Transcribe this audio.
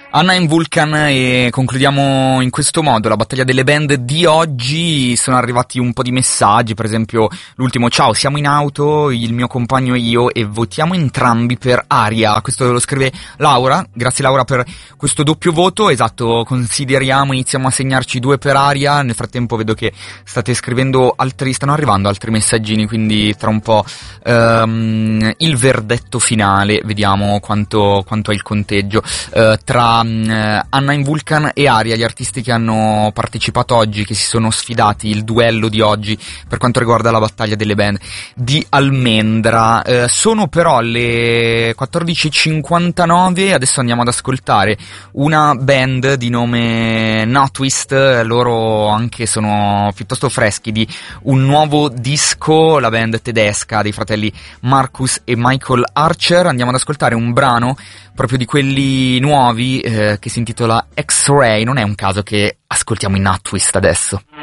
Anna in Vulcan, e concludiamo in questo modo la battaglia delle band di oggi. Sono arrivati un po' di messaggi, per esempio l'ultimo: ciao, siamo in auto, il mio compagno e io, e votiamo entrambi per Aria. Questo lo scrive Laura. Grazie Laura per questo doppio voto. Esatto, iniziamo a segnarci 2 per Aria. Nel frattempo vedo che stanno arrivando altri messaggini, quindi tra un po' il verdetto finale, vediamo quanto è il conteggio tra Anna in Vulcan e Aria, gli artisti che hanno partecipato oggi, che si sono sfidati, il duello di oggi per quanto riguarda la battaglia delle band di Almendra. Sono però le 14.59, adesso andiamo ad ascoltare una band di nome Notwist. Loro anche sono piuttosto freschi di un nuovo disco, la band tedesca dei fratelli Marcus e Michael Archer. Andiamo ad ascoltare un brano proprio di quelli nuovi che si intitola X-Ray. Non è un caso che ascoltiamo i Notwist adesso.